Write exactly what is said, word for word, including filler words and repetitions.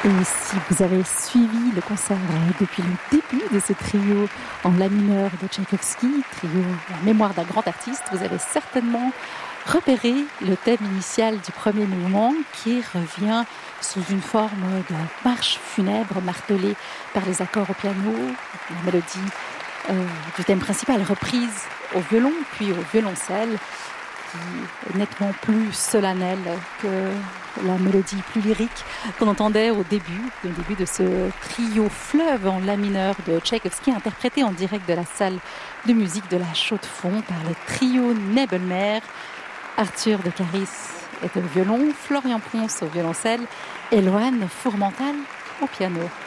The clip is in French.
Et si vous avez suivi le concert depuis le début de ce trio en la mineur de Tchaïkovski, trio en mémoire d'un grand artiste, vous avez certainement repéré le thème initial du premier mouvement qui revient sous une forme de marche funèbre martelée par les accords au piano, la mélodie euh, du thème principal reprise au violon puis au violoncelle, qui est nettement plus solennelle que la mélodie plus lyrique qu'on entendait au début, au début de ce trio fleuve en la mineur de Tchaïkovski, interprété en direct de la salle de musique de la Chaux-de-Fonds par le trio Nebelmer. Arthur de Caris est au violon, Florian Ponce au violoncelle et Loane Fourmental au piano.